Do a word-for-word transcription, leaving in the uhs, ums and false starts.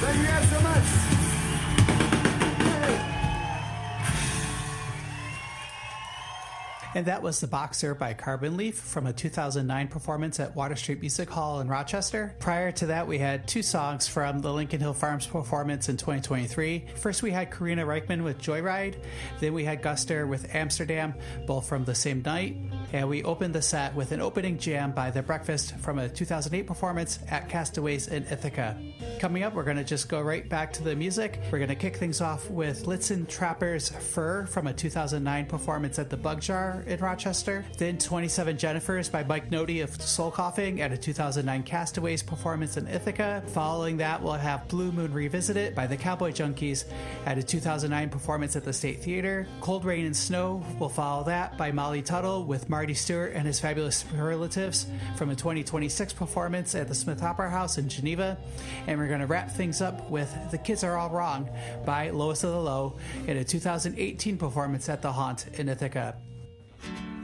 Thank you guys so much. And that was The Boxer by Carbon Leaf from a two thousand nine performance at Water Street Music Hall in Rochester. Prior to that, we had two songs from the Lincoln Hill Farms performance in twenty twenty-three. First, we had Karina Reichman with Joyride. Then we had Guster with Amsterdam, both from the same night. And we opened the set with an opening jam by The Breakfast from a two thousand eight performance at Castaways in Ithaca. Coming up, we're going to just go right back to the music. We're going to kick things off with Litzen Trapper's Fur from a two thousand nine performance at the Bug Jar in Rochester. Then twenty-seven Jennifers by Mike Nody of Soul Coughing at a two thousand nine Castaways performance in Ithaca. Following that, we'll have Blue Moon Revisited by the Cowboy Junkies at a two thousand nine performance at the State Theater. Cold Rain and Snow will follow that by Molly Tuttle with Marty Stewart and his Fabulous Superlatives from a twenty twenty-six performance at the Smith Opera House in Geneva. And we're going to wrap things up with The Kids Are All Wrong by Lois of the Low in a two thousand eighteen performance at the Haunt in Ithaca.